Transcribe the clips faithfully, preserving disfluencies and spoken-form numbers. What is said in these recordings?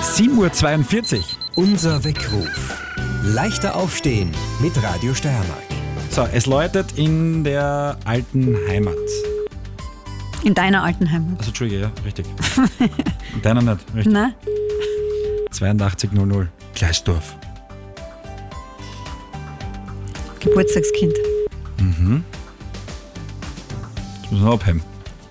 sieben Uhr zweiundvierzig. Unser Weckruf. Leichter aufstehen mit Radio Steiermark. So, es läutet in der alten Heimat. In deiner alten Heimat. Also, Entschuldige, ja, richtig. In deiner nicht, richtig. Nein? zweiundachtzig null null. Gleisdorf. Geburtstagskind. Mhm. Das muss man abheben.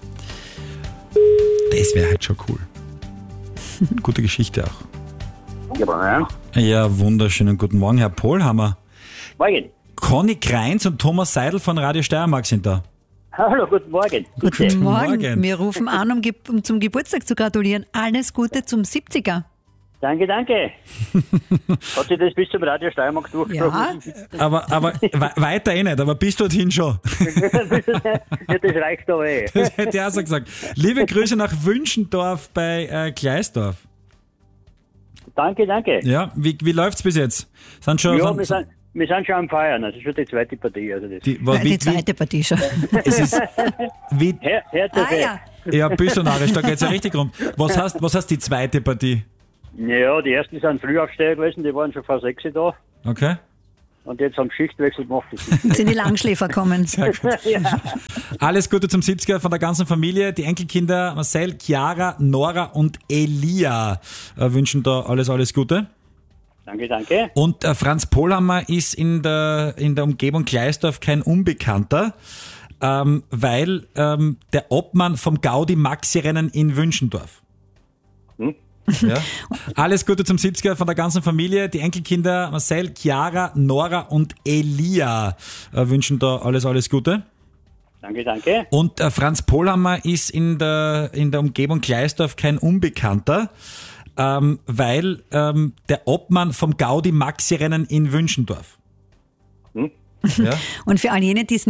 Das wäre halt schon cool. Gute Geschichte auch. Ja, Ja, wunderschönen guten Morgen, Herr Pohlhammer. morgen. Conny Kreins und Thomas Seidel von Radio Steiermark sind da. Hallo, guten Morgen. Guten Morgen. Morgen. Wir rufen an, um, ge- um zum Geburtstag zu gratulieren. Alles Gute zum siebziger. Danke, danke. Hat sich das bis zum Radio Steiermark durchgesprochen? Ja, Aber, aber we- weiter eh nicht, aber bis dorthin schon. Ja, das reicht aber eh. Das hätte ich auch so gesagt. Liebe Grüße nach Wünschendorf bei äh, Gleisdorf. Danke, danke. Ja, wie, wie läuft's bis jetzt? Sind schon, Ja, sind, wir sind, wir sind schon am Feiern. Das ist schon die zweite Partie. Also das. die, wa- die wie, wie, zweite Partie schon. es ist, wie, Her, her zur Ah ja, ja, büsselnarisch, da geht's ja richtig rum. Was heißt, was heißt die zweite Partie? Ja, die ersten sind Frühaufsteher gewesen, die waren schon vor sechs da. Okay? Und jetzt haben Schichtwechsel gemacht. sind die Langschläfer kommen. Sehr gut. Alles Gute zum siebziger von der ganzen Familie. Die Enkelkinder Marcel, Chiara, Nora und Elia äh, wünschen da alles, alles Gute. Danke, danke. Und äh, Franz Pohlhammer ist in der, in der Umgebung Gleisdorf kein Unbekannter, ähm, weil ähm, der Obmann vom Gaudi-Maxi-Rennen in Wünschendorf. Hm? Ja. Alles Gute zum siebziger von der ganzen Familie. Die Enkelkinder Marcel, Chiara, Nora und Elia äh, wünschen da alles, alles Gute. Danke, danke. Und äh, Franz Pohlhammer ist in der, in der Umgebung Gleisdorf kein Unbekannter, ähm, weil ähm, der Obmann vom Gaudi-Maxi-Rennen in Wünschendorf. Hm? Ja. Und für all jene, die es